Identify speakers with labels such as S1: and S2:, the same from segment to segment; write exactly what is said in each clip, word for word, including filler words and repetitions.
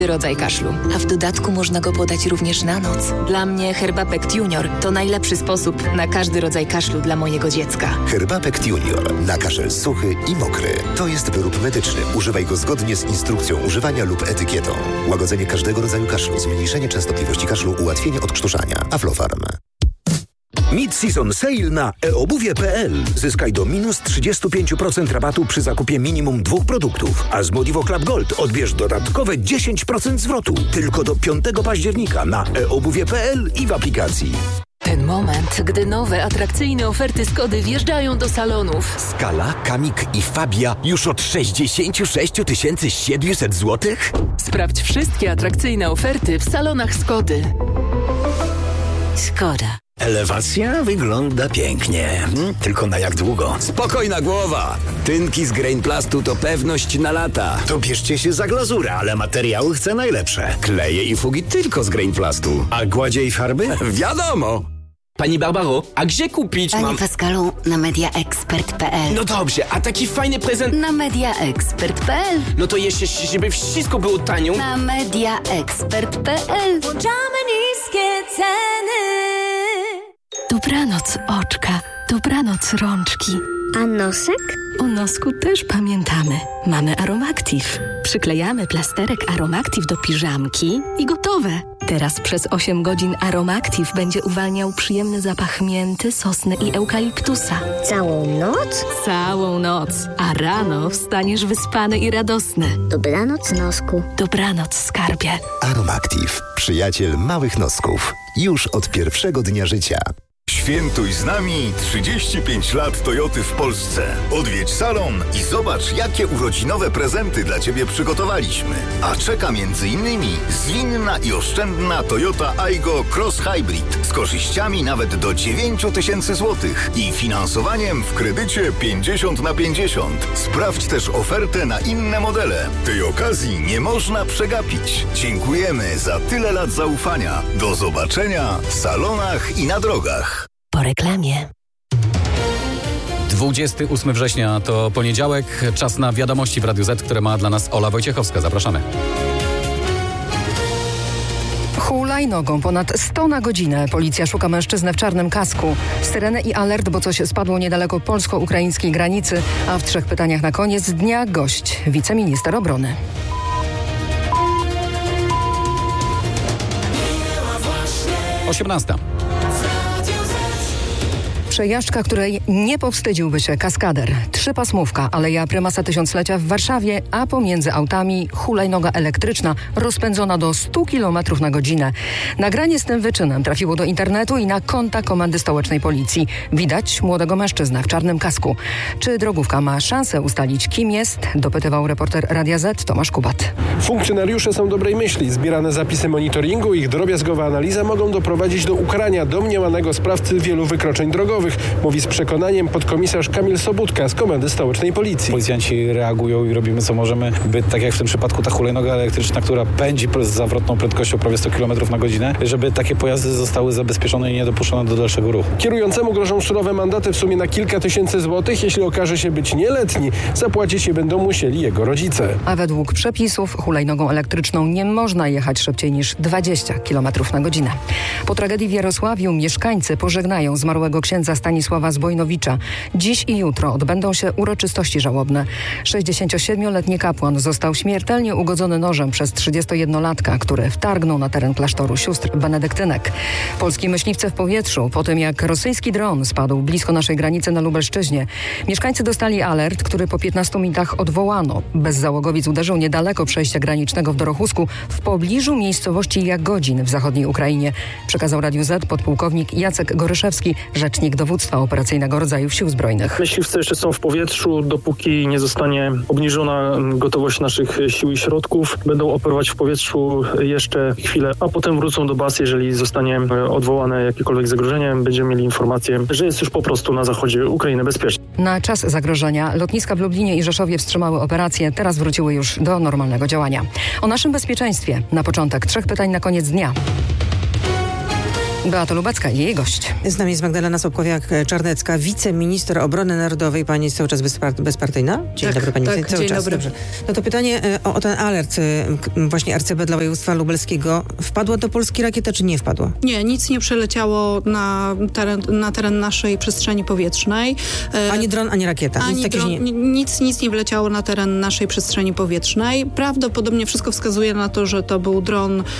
S1: rodzaj kaszlu, a w dodatku można go podać również na noc. Dla mnie Herbapekt Junior to najlepszy sposób na każdy rodzaj kaszlu dla mojego dziecka.
S2: Herbapekt Junior na kaszel suchy i mokry. To jest wyrób medyczny. Używaj go zgodnie z instrukcją używania lub etykietą. Łagodzenie każdego rodzaju kaszlu, zmniejszenie częstotliwości kaszlu, ułatwienie odkrztuszania. Aflofarm.
S3: Mid-season sale na e obuwie kropka p l. Zyskaj do minus trzydzieści pięć procent rabatu przy zakupie minimum dwóch produktów. A z Modivo Club Gold odbierz dodatkowe dziesięć procent zwrotu. Tylko do piątego października na e obuwie kropka p l i w aplikacji.
S4: Ten moment, gdy nowe, atrakcyjne oferty Skody wjeżdżają do salonów.
S5: Skala, Kamik i Fabia już od sześćdziesiąt sześć tysięcy siedemset złotych?
S4: Sprawdź wszystkie atrakcyjne oferty w salonach Skody.
S6: Skoda. Elewacja wygląda pięknie. Hmm? Tylko na jak długo?
S5: Spokojna głowa! Tynki z Grainplastu to pewność na lata.
S6: To bierzcie się za glazurę, ale materiały chcę najlepsze.
S5: Kleje i fugi tylko z Grainplastu.
S6: A gładzie i farby?
S5: Wiadomo!
S7: Pani Barbaro, a gdzie kupić
S8: Panie
S7: mam...
S8: Pascalu, na mediaexpert kropka p l.
S7: No dobrze, a taki fajny prezent...
S8: Na mediaexpert kropka p l.
S7: No to jeszcze, żeby wszystko było tanio...
S8: Na mediaexpert kropka p l.
S9: Włączamy niskie ceny.
S10: Dobranoc oczka, dobranoc rączki.
S9: A nosek?
S10: O nosku też pamiętamy. Mamy Aromactive. Przyklejamy plasterek Aromactive do piżamki i gotowe. Teraz przez osiem godzin Aromactive będzie uwalniał przyjemny zapach mięty, sosny i eukaliptusa.
S9: Całą noc?
S10: Całą noc. A rano wstaniesz wyspany i radosny.
S9: Dobranoc, nosku.
S10: Dobranoc, skarbie.
S2: Aromactive. Przyjaciel małych nosków. Już od pierwszego dnia życia.
S11: Świętuj z nami trzydzieści pięć lat Toyoty w Polsce. Odwiedź salon i zobacz, jakie urodzinowe prezenty dla Ciebie przygotowaliśmy. A czeka między innymi zwinna i oszczędna Toyota Aygo Cross Hybrid z korzyściami nawet do dziewięć tysięcy złotych i finansowaniem w kredycie pięćdziesiąt na pięćdziesiąt. Sprawdź też ofertę na inne modele. Tej okazji nie można przegapić. Dziękujemy za tyle lat zaufania. Do zobaczenia w salonach i na drogach.
S10: Po reklamie.
S12: dwudziestego ósmego września to poniedziałek. Czas na wiadomości w Radiu Z, które ma dla nas Ola Wojciechowska. Zapraszamy.
S13: Hulajnogą ponad sto na godzinę. Policja szuka mężczyznę w czarnym kasku. Syrenę i alert, bo coś spadło niedaleko polsko-ukraińskiej granicy. A w trzech pytaniach na koniec dnia gość, wiceminister obrony.
S12: osiemnasta.
S13: Przejażdżka, której nie powstydziłby się kaskader. Trzypasmówka, Aleja Prymasa Tysiąclecia w Warszawie, a pomiędzy autami hulajnoga elektryczna rozpędzona do stu kilometrów na godzinę. Nagranie z tym wyczynem trafiło do internetu i na konta Komendy Stołecznej Policji. Widać młodego mężczyznę w czarnym kasku. Czy drogówka ma szansę ustalić, kim jest? Dopytywał reporter Radia Z Tomasz Kubat.
S14: Funkcjonariusze są dobrej myśli. Zbierane zapisy monitoringu i ich drobiazgowa analiza mogą doprowadzić do ukarania domniemanego sprawcy wielu wykroczeń drogowych. Mówi z przekonaniem podkomisarz Kamil Sobutka z Komendy Stołecznej Policji.
S15: Policjanci reagują i robimy co możemy, by tak jak w tym przypadku ta hulajnoga elektryczna, która pędzi z zawrotną prędkością prawie sto kilometrów na godzinę, żeby takie pojazdy zostały zabezpieczone i nie dopuszczone do dalszego ruchu.
S14: Kierującemu grożą surowe mandaty w sumie na kilka tysięcy złotych. Jeśli okaże się być nieletni, zapłacić je będą musieli jego rodzice.
S13: A według przepisów hulajnogą elektryczną nie można jechać szybciej niż dwadzieścia kilometrów na godzinę. Po tragedii w Jarosławiu mieszkańcy pożegnają zmarłego księdza Stanisława Zbojnowicza. Dziś i jutro odbędą się uroczystości żałobne. sześćdziesięciosiedmioletni kapłan został śmiertelnie ugodzony nożem przez trzydziestojednolatka, który wtargnął na teren klasztoru sióstr benedyktynek. Polscy myśliwcy w powietrzu po tym, jak rosyjski dron spadł blisko naszej granicy na Lubelszczyźnie. Mieszkańcy dostali alert, który po piętnastu minutach odwołano. Bezzałogowiec uderzył niedaleko przejścia granicznego w Dorochusku w pobliżu miejscowości Jagodzin w zachodniej Ukrainie. Przekazał Radiu Z podpułkownik Jacek Goryszewski, rzecznik dowództwa operacyjnego rodzajów Sił Zbrojnych.
S16: Myśliwcy jeszcze są w powietrzu, dopóki nie zostanie obniżona gotowość naszych sił i środków. Będą operować w powietrzu jeszcze chwilę, a potem wrócą do baz, jeżeli zostanie odwołane jakiekolwiek zagrożenie. Będziemy mieli informację, że jest już po prostu na zachodzie Ukrainy bezpiecznie.
S13: Na czas zagrożenia lotniska w Lublinie i Rzeszowie wstrzymały operacje, teraz wróciły już do normalnego działania. O naszym bezpieczeństwie na początek trzech pytań na koniec dnia. Beata Lubecka i jej gość.
S17: Z nami jest Magdalena Sobkowiak-Czarnecka, wiceminister obrony narodowej. Pani jest cały czas bezpar- bezpartyjna? Dzień
S18: tak,
S17: dobry Pani.
S18: Tak,
S17: cały
S18: dzień
S17: czas.
S18: dobry.
S17: Dobrze. No to pytanie o, o ten alert właśnie R C B dla województwa lubelskiego. Wpadła do Polski rakieta, czy nie wpadła?
S18: Nie, nic nie przeleciało na teren, na teren naszej przestrzeni powietrznej.
S17: Ani dron, ani rakieta.
S18: Ani
S17: nic,
S18: dron,
S17: nie...
S18: nic, nic nie wleciało na teren naszej przestrzeni powietrznej. Prawdopodobnie wszystko wskazuje na to, że to był dron, e,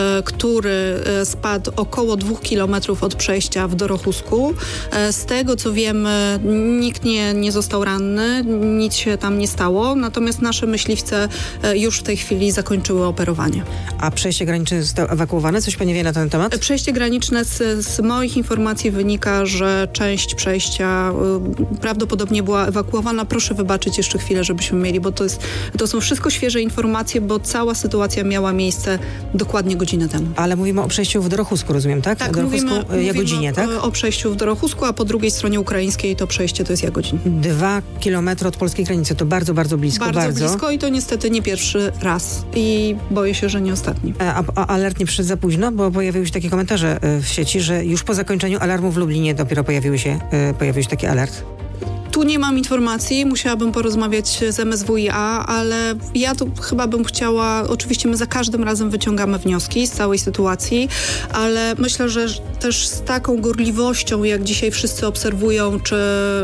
S18: który e, spadł około dwóch kilometrów od przejścia w Dorochusku. E, z tego, co wiemy, nikt nie, nie został ranny, nic się tam nie stało, natomiast nasze myśliwce e, już w tej chwili zakończyły operowanie.
S17: A przejście graniczne zostało ewakuowane? Coś Pani wie na ten temat?
S18: Przejście graniczne z, z moich informacji wynika, że część przejścia y, prawdopodobnie była ewakuowana. Proszę wybaczyć jeszcze chwilę, żebyśmy mieli, bo to, jest, to są wszystko świeże informacje, bo cała sytuacja miała miejsce dokładnie godzinę temu.
S17: Ale mówimy o przejściu w Dorochusku, rozumiem, tak?
S18: Tak,
S17: w Dorochusku,
S18: mówimy,
S17: Jagodzinie,
S18: mówimy
S17: tak?
S18: o, o przejściu w Dorochusku, a po drugiej stronie ukraińskiej to przejście to jest Jagodzin.
S17: Dwa kilometry od polskiej granicy, to bardzo, bardzo blisko.
S18: Bardzo,
S17: bardzo
S18: blisko i to niestety nie pierwszy raz i boję się, że nie ostatni.
S17: A, a alert nie przyszedł za późno, bo pojawiły się takie komentarze w sieci, że już po zakończeniu alarmu w Lublinie dopiero pojawiły się, pojawił się taki alert.
S18: Tu nie mam informacji, musiałabym porozmawiać z M S W i A, ale ja tu chyba bym chciała, oczywiście my za każdym razem wyciągamy wnioski z całej sytuacji, ale myślę, że też z taką gorliwością, jak dzisiaj wszyscy obserwują, czy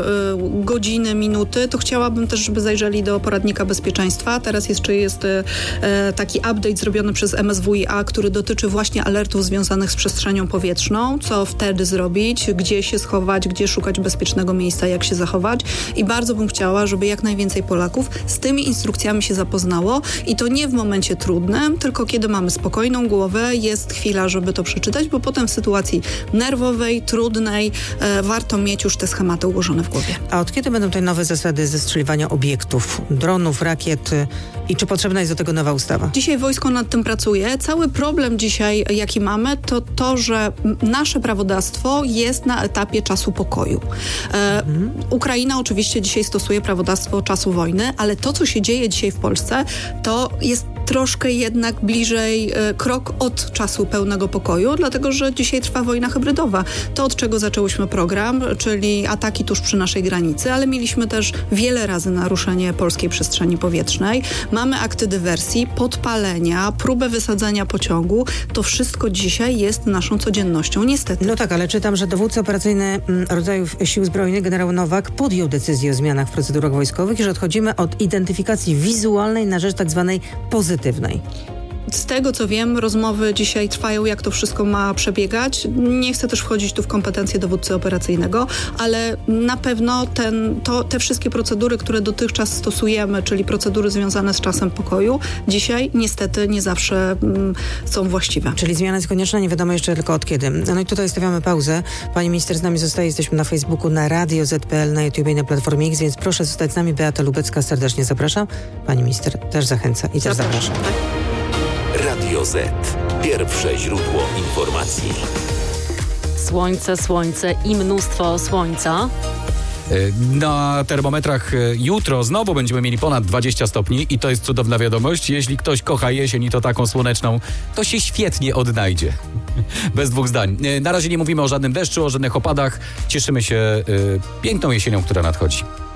S18: y, godziny, minuty, to chciałabym też, żeby zajrzeli do poradnika bezpieczeństwa. Teraz jeszcze jest y, taki update zrobiony przez M S W i A, który dotyczy właśnie alertów związanych z przestrzenią powietrzną, co wtedy zrobić, gdzie się schować, gdzie szukać bezpiecznego miejsca, jak się zachować. I bardzo bym chciała, żeby jak najwięcej Polaków z tymi instrukcjami się zapoznało i to nie w momencie trudnym, tylko kiedy mamy spokojną głowę, jest chwila, żeby to przeczytać, bo potem w sytuacji nerwowej, trudnej e, warto mieć już te schematy ułożone w głowie.
S17: A od kiedy będą te nowe zasady zestrzeliwania obiektów, dronów, rakiet i czy potrzebna jest do tego nowa ustawa?
S18: Dzisiaj wojsko nad tym pracuje. Cały problem dzisiaj, jaki mamy, to to, że nasze prawodawstwo jest na etapie czasu pokoju. E, mhm. Ukraina oczywiście dzisiaj stosuje prawodawstwo czasu wojny, ale to, co się dzieje dzisiaj w Polsce, to jest troszkę jednak bliżej e, krok od czasu pełnego pokoju, dlatego że dzisiaj trwa wojna hybrydowa. To, od czego zaczęłyśmy program, czyli ataki tuż przy naszej granicy, ale mieliśmy też wiele razy naruszenie polskiej przestrzeni powietrznej. Mamy akty dywersji, podpalenia, próbę wysadzenia pociągu. To wszystko dzisiaj jest naszą codziennością, niestety.
S17: No tak, ale czytam, że dowódca operacyjny m, rodzajów sił zbrojnych, generał Nowak, podjął decyzję o zmianach w procedurach wojskowych i że odchodzimy od identyfikacji wizualnej na rzecz tak zwanej pozytywnej.
S18: Z tego, co wiem, rozmowy dzisiaj trwają, jak to wszystko ma przebiegać. Nie chcę też wchodzić tu w kompetencje dowódcy operacyjnego, ale na pewno ten, to, te wszystkie procedury, które dotychczas stosujemy, czyli procedury związane z czasem pokoju, dzisiaj niestety nie zawsze mm, są właściwe.
S17: Czyli zmiana jest konieczna, nie wiadomo jeszcze tylko od kiedy. No i tutaj stawiamy pauzę. Pani minister z nami zostaje, jesteśmy na Facebooku, na Radio Z kropka P L, na YouTube i na Platformie X, więc proszę zostać z nami. Beata Lubecka, serdecznie zapraszam. Pani minister też zachęca i też zapraszam. zapraszam.
S19: Radio Z. Pierwsze źródło informacji.
S4: Słońce, słońce i mnóstwo słońca.
S12: Na termometrach jutro znowu będziemy mieli ponad dwadzieścia stopni i to jest cudowna wiadomość. Jeśli ktoś kocha jesień i to taką słoneczną, to się świetnie odnajdzie. Bez dwóch zdań. Na razie nie mówimy o żadnym deszczu, o żadnych opadach. Cieszymy się y, piękną jesienią, która nadchodzi.